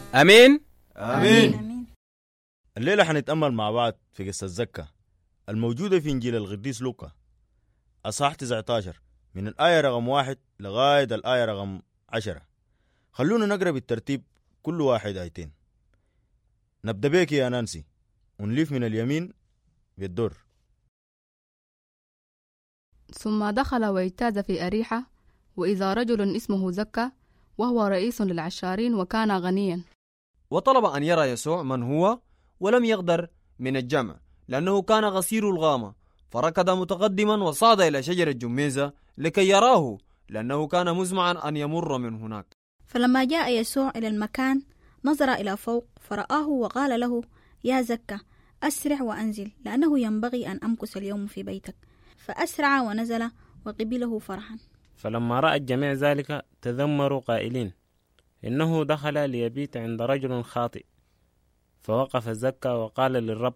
أمين. آمين. الليلة حنتأمل مع بعض في قصة زكا الموجودة في إنجيل القديس لوقا أصحاح 19 من الآية رقم 1 لغاية الآية رقم 10. خلونا نقرأ بالترتيب كل واحد آيتين. نبدأ بك يا نانسي ونلف من اليمين بالدور. ثم دخل واجتاز في أريحة، وإذا رجل اسمه زكا وهو رئيس للعشارين وكان غنيا، وطلب أن يرى يسوع من هو، ولم يقدر من الجمع لأنه كان غسير الغامة، فركض متقدما وصعد إلى شجرة جميزة لكي يراه، لأنه كان مزمعا أن يمر من هناك. فلما جاء يسوع إلى المكان نظر إلى فوق فرآه وقال له: يا زكا، أسرع وأنزل، لأنه ينبغي أن أمكث اليوم في بيتك. فأسرع ونزل وقبله فرحا. فلما رأى الجميع ذلك تذمروا قائلين: إنه دخل ليبيت عند رجل خاطئ. فوقف زكا وقال للرب: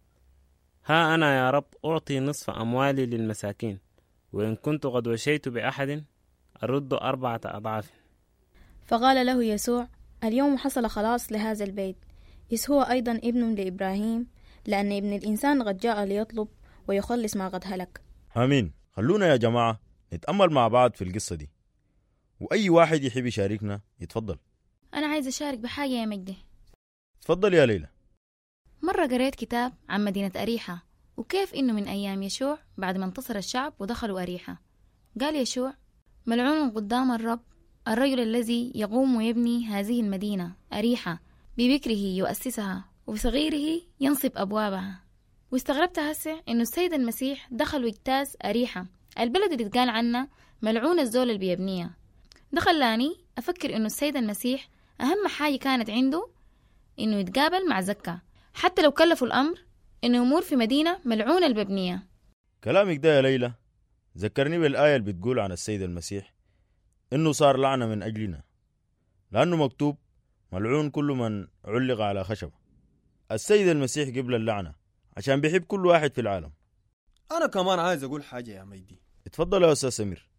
ها أنا يا رب أعطي نصف أموالي للمساكين، وإن كنت قد وشيت بأحد أرد 4 أضعاف. فقال له يسوع: اليوم حصل خلاص لهذا البيت، إذ هو أيضا ابن لإبراهيم، لأن ابن الإنسان قد جاء ليطلب ويخلص ما قد هلك. آمين. خلونا يا جماعة نتأمل مع بعض في القصة دي، وأي واحد يحب يشاركنا يتفضل. أنا عايز أشارك بحاجة يا مجدي. تفضل يا ليلى. مرة قريت كتاب عن مدينة أريحة، وكيف إنه من أيام يشوع بعد ما انتصر الشعب ودخلوا أريحة، قال يشوع: ملعون قدام الرب الرجل الذي يقوم ويبني هذه المدينة أريحة، ببكره يؤسسها وبصغيره ينصب أبوابها. واستغربت هسه إنه السيد المسيح دخل واجتاز أريحة، البلد اللي اتقال عنها ملعون الزول اللي بيبنيها. ده خلاني أفكر إنه السيد المسيح أهم حاجة كانت عنده إنه يتقابل مع زكا، حتى لو كلفوا الأمر إنه يمر في مدينة ملعونة المبنية. كلامك ده يا ليلى ذكرني بالآية اللي بتقول عن السيد المسيح إنه صار لعنة من أجلنا، لأنه مكتوب: ملعون كل من علق على خشبة. السيد المسيح قبل اللعنة عشان بيحب كل واحد في العالم. أنا كمان عايز أقول حاجة يا ميدي. اتفضل يا أستاذ سمير.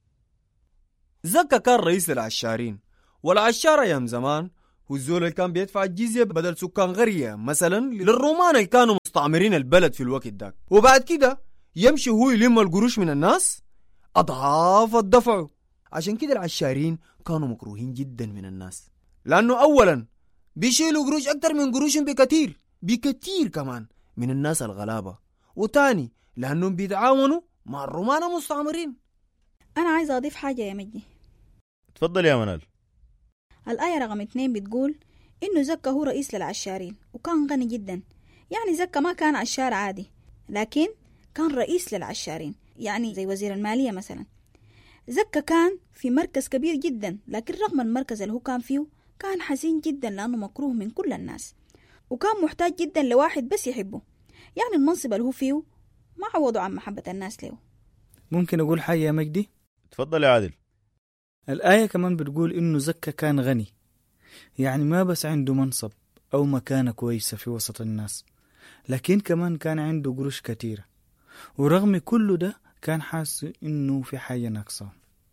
زكا كان رئيس للعشارين، والعشار أيام زمان هو الزول اللي كان بيدفع الجزية بدل سكان غرية مثلا للرومان اللي كانوا مستعمرين البلد في الوقت ده، وبعد كده يمشي هو يلم القروش من الناس أضعاف الدفع. عشان كده العشارين كانوا مكروهين جدا من الناس، لأنه أولا بيشيلوا قروش أكتر من قروشهم بكتير كمان من الناس الغلابة، وتاني لأنهم بيتعاونوا مع الرومان المستعمرين. أنا عايزة أضيف حاجة يا مجدي. اتفضل يا منال. الآية رقم 2 بتقول إنه زكا هو رئيس للعشارين وكان غني جدا. يعني زكا ما كان عشار عادي، لكن كان رئيس للعشارين، يعني زي وزير المالية مثلا. زكا كان في مركز كبير جدا، لكن رغم المركز اللي هو كان فيه كان حزين جدا لأنه مكروه من كل الناس، وكان محتاج جدا لواحد بس يحبه. يعني المنصب اللي هو فيه ما عوضوا عن محبة الناس له. ممكن أقول حاجة يا مجدي؟ اتفضل يا عادل. الآية كمان بتقول إنه زكا كان غني، يعني ما بس عنده منصب أو مكانة كويسة في وسط الناس، لكن كمان كان عنده قروش كتيرة، ورغم كله ده كان حاسس إنه في حاجة ناقصة.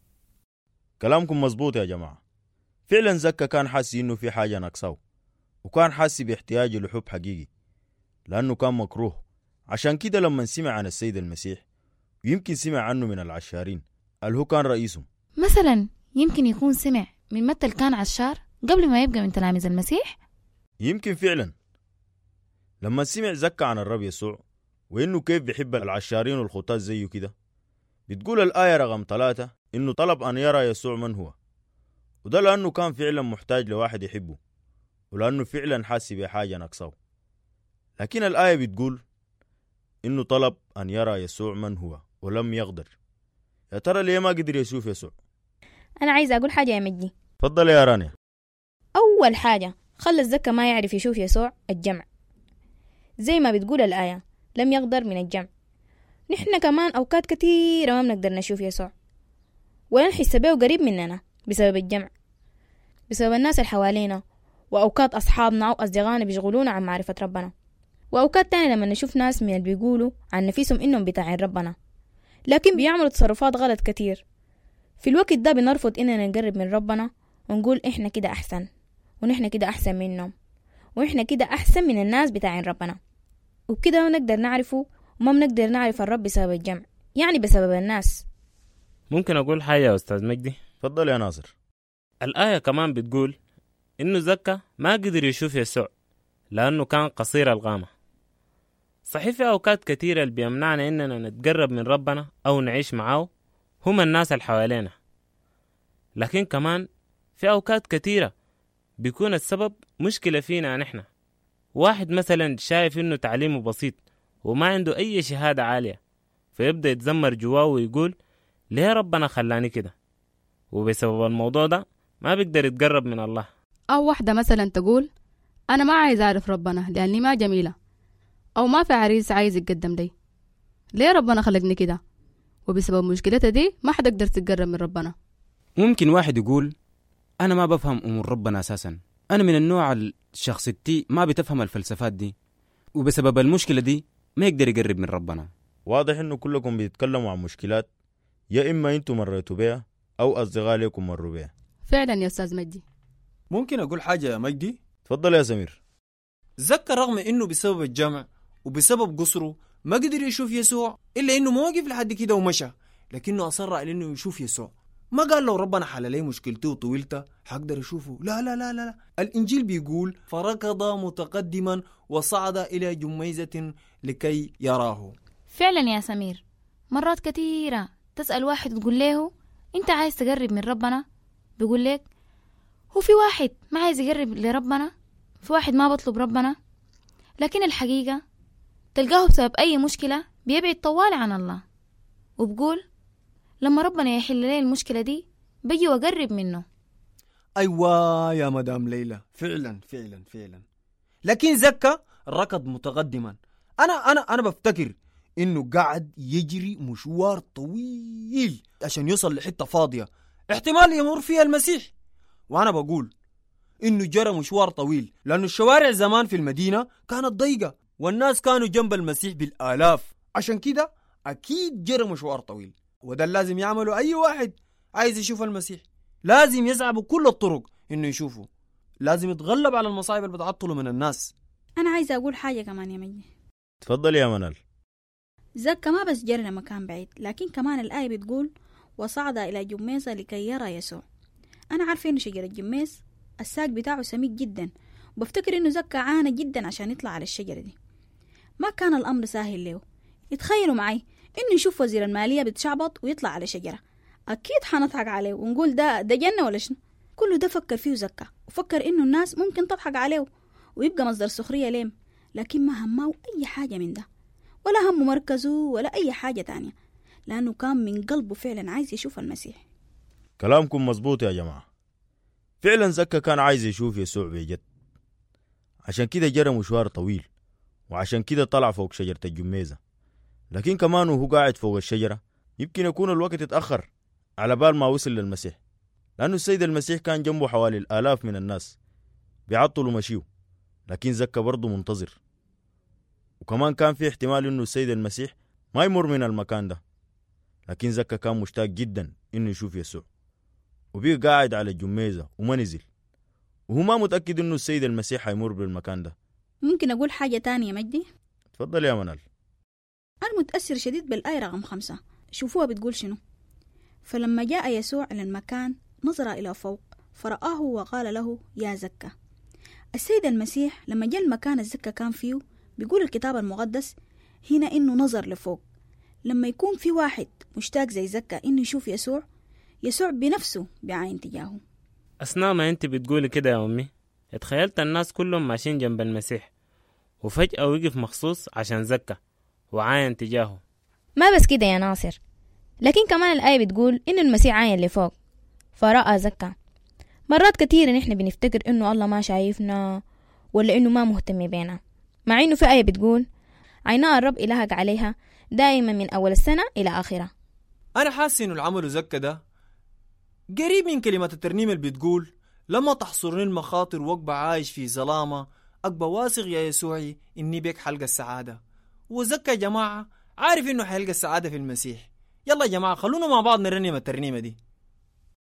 كلامكم مظبوط يا جماعة. فعلا زكا كان حاسس إنه في حاجة ناقصة، وكان حاسس باحتياجه لحب حقيقي لأنه كان مكروه. عشان كده لما سمع عن السيد المسيح، ويمكن سمع عنه من العشارين اللي هو كان رئيسهم، مثلا يمكن يكون سمع من متى كان عشار قبل ما يبقى من تلاميذ المسيح. يمكن فعلا لما سمع زكا عن الرب يسوع وإنه كيف بيحب العشارين والخطاة زيه كده، بتقول الآية رقم 3 إنه طلب أن يرى يسوع من هو، وده لأنه كان فعلا محتاج لواحد يحبه، ولأنه فعلا حاسس بحاجة ناقصه. لكن الآية بتقول إنه طلب أن يرى يسوع من هو ولم يقدر. يا ترى ليه ما قدر يشوف يسوع؟ أنا عايزة أقول حاجة يا مجدي. تفضل يا رانيا. أول حاجة خلى زكا ما يعرف يشوف يسوع الجمع، زي ما بتقول الآية لم يقدر من الجمع. نحن كمان أوقات كتيرة ما بنقدر نشوف يسوع ولا نحس بيه قريب مننا بسبب الجمع، بسبب الناس اللي حوالينا، وأوقات أصحابنا أو أصدقائنا بيشغلونا عن معرفة ربنا، وأوقات تانية لما نشوف ناس من اللي بيقولوا عن نفسهم إنهم بتاعين ربنا لكن بيعملوا تصرفات غلط كتير. في الوقت ده بنرفض إننا نقرب من ربنا ونقول إحنا كده أحسن، ونحن كده أحسن منهم، ونحن كده أحسن من الناس بتاعين ربنا، وبكده نقدر نعرفه وما بنقدر نعرف الرب بسبب الجمع، يعني بسبب الناس. ممكن أقول حاجة يا أستاذ مجدي؟ تفضل يا ناصر. الآية كمان بتقول إنه زكا ما قدر يشوف يسوع لأنه كان قصير القامة. صحيح في أوقات كثيرة اللي بيمنعنا إننا نتقرب من ربنا أو نعيش معاه هم الناس اللي حوالينا، لكن كمان في أوقات كثيرة بيكون السبب مشكلة فينا نحن. واحد مثلا شايف إنه تعليمه بسيط وما عنده أي شهادة عالية، فيبدأ يتذمر جواه ويقول ليه ربنا خلاني كده، وبسبب الموضوع ده ما بيقدر يتقرب من الله. أو واحدة مثلا تقول أنا ما عايز أعرف ربنا لأني ما جميلة، أو ما في عريس عايز يتقدم لي، ليه ربنا خلقني كده، وبسبب مشكلتها دي ما حتقدر تتقرب من ربنا. ممكن واحد يقول أنا ما بفهم أمور ربنا أساسا، أنا من النوع شخصيتي ما بتفهم الفلسفات دي، وبسبب المشكلة دي ما يقدر يقرب من ربنا. واضح إنه كلكم بيتكلموا عن مشكلات يا إما أنتم مريتوا بها أو أصدقاء لكم مروا بها. فعلا يا أستاذ مجدي. ممكن أقول حاجة يا مجدي؟ تفضل يا سمير. زكا رغم إنه بسبب الجمع وبسبب قصره ما قدر يشوف يسوع، إلا إنه ما وقف لحد كده ومشى، لكنه أصر على إنه يشوف يسوع. ما قال لو ربنا حل لي مشكلتي وطويلته حقدر يشوفه، لا لا لا لا. الإنجيل بيقول فركض متقدما وصعد إلى جميزة لكي يراه. فعلا يا سمير، مرات كثيرة تسأل واحد تقول له انت عايز تقرب من ربنا، بيقول لك هو في واحد ما عايز يقرب لربنا، في واحد ما بطلب ربنا، لكن الحقيقة تلقاه بسبب أي مشكلة بيبعد طوال عن الله، وبقول لما ربنا يحل لي المشكلة دي بيجي وقرب منه. أيوة يا مدام ليلى، فعلا فعلا فعلا. لكن زكا ركض متقدما. أنا بفتكر إنه قاعد يجري مشوار طويل عشان يوصل لحتة فاضية احتمال يمر فيها المسيح. وأنا بقول إنه جرى مشوار طويل لأنه الشوارع زمان في المدينة كانت ضيقة والناس كانوا جنب المسيح بالآلاف، عشان كده أكيد جرى مشوار طويل. وده لازم يعمله أي واحد عايز يشوف المسيح، لازم يسعى بكل الطرق إنه يشوفه، لازم يتغلب على المصايب اللي بتعطله من الناس. أنا عايزة أقول حاجة كمان يا مجدي. تفضل يا منال. زكا ما بس جرى لمكان بعيد، لكن كمان الآية بتقول وصعد إلى جميزة لكي يرى يسوع. أنا عارفة إنه شجرة جميز الساق بتاعه سميك جدا، وبفتكر إنه زكا عانى جدا عشان يطلع على الشجرة دي. ما كان الأمر سهل له. يتخيلوا معي إنه يشوف وزير المالية بتشعبط ويطلع على شجرة، أكيد حنضحك عليه ونقول ده جنة ولا شنو. كله ده فكر فيه زكا، وفكر إنه الناس ممكن تضحك عليه ويبقى مصدر سخرية ليم، لكن ما همه أي حاجة من ده، ولا هم مركزه ولا أي حاجة تانية، لأنه كان من قلبه فعلا عايز يشوف المسيح. كلامكم مظبوط يا جماعة، فعلا زكا كان عايز يشوف يسوع بجد، عشان كده جرى مشوار طويل، وعشان كده طلع فوق شجرة الجميزة. لكن كمان وهو قاعد فوق الشجرة يمكن يكون الوقت اتأخر على بال ما وصل للمسيح، لأنه السيد المسيح كان جنبه حوالي 1000 من الناس بيعطلوا مشيه، لكن زكا برضه منتظر. وكمان كان في احتمال إنه السيد المسيح ما يمر من المكان ده، لكن زكا كان مشتاق جدا إنه يشوف يسوع، وبيه قاعد على الجميزة وما نزل، وهو ما متأكد إنه السيد المسيح هيمر بالمكان ده. ممكن أقول حاجة تانية يا مجدي؟ تفضل يا منال. أنا متأثر شديد بالآية رقم 5. شوفوها بتقول شنو. فلما جاء يسوع إلى المكان نظر إلى فوق فرآه وقال له يا زكا. السيد المسيح لما جاء المكان الزكا كان فيه، بيقول الكتاب المقدس هنا إنه نظر لفوق. لما يكون في واحد مشتاق زي زكا إنه يشوف يسوع بنفسه بعين تجاهه. أثناء ما أنت بتقولي كده يا أمي، اتخيلت الناس كلهم ماشيين جنب المسيح، وفجأة وقف مخصوص عشان زكا وعاين تجاهه. ما بس كده يا ناصر، لكن كمان الآية بتقول إن المسيح عاين لفوق فرأى زكا. مرات كتير نحن بنفتكر إنه الله ما شايفنا ولا إنه ما مهتم بينا، مع إنه في آية بتقول عينا الرب إلهك عليها دائما من أول السنة إلى آخرة. أنا حاسس إنه العمل زكا ده قريب من كلمة الترنيمة اللي بتقول لما تحصرني المخاطر وأقبع عايش في ظلامة أقبع واثق يا يسوعي إني بيك حلقة السعادة. وزكا يا جماعة عارف إنه حيلقى السعادة في المسيح. يلا يا جماعة خلونا مع بعض نرنم الترنيمة دي.